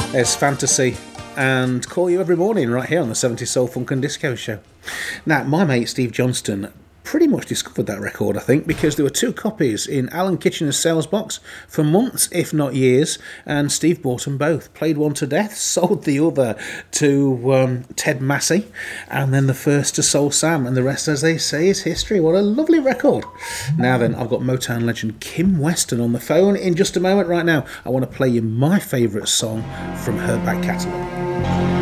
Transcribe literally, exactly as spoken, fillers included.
There's Fantasy and Call You Every Morning right here on the seventies Soul Funk and Disco Show. Now, my mate Steve Johnston pretty much discovered that record, I think, because there were two copies in Alan Kitchener's sales box for months, if not years, and Steve bought them both. Played one to death, sold the other to um, Ted Massey, and then the first to Soul Sam, and the rest, as they say, is history. What a lovely record. Now then, I've got Motown legend Kim Weston on the phone in just a moment. Right now, I want to play you my favourite song from her back catalogue.